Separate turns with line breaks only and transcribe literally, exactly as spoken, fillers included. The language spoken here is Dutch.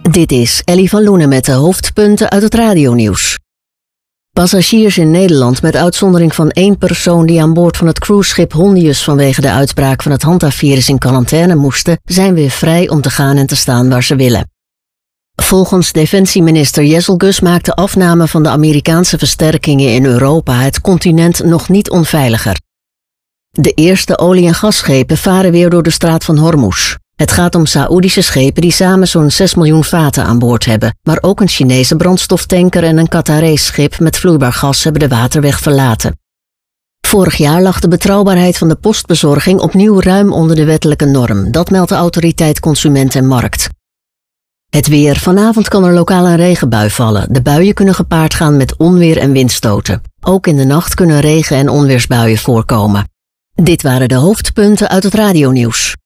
Dit is Ellie van Loenen met de hoofdpunten uit het radionieuws. Passagiers in Nederland met uitzondering van één persoon die aan boord van het cruiseschip Hondius vanwege de uitbraak van het hantavirus in quarantaine moesten, zijn weer vrij om te gaan en te staan waar ze willen. Volgens defensieminister Jezelgus maakt de afname van de Amerikaanse versterkingen in Europa het continent nog niet onveiliger. De eerste olie- en gasschepen varen weer door de straat van Hormuz. Het gaat om Saoedische schepen die samen zo'n zes miljoen vaten aan boord hebben, maar ook een Chinese brandstoftanker en een Qatarees schip met vloeibaar gas hebben de waterweg verlaten. Vorig jaar lag de betrouwbaarheid van de postbezorging opnieuw ruim onder de wettelijke norm, dat meldt de autoriteit Consument en Markt. Het weer. Vanavond kan er lokaal een regenbui vallen. De buien kunnen gepaard gaan met onweer en windstoten. Ook in de nacht kunnen regen- en onweersbuien voorkomen. Dit waren de hoofdpunten uit het radionieuws.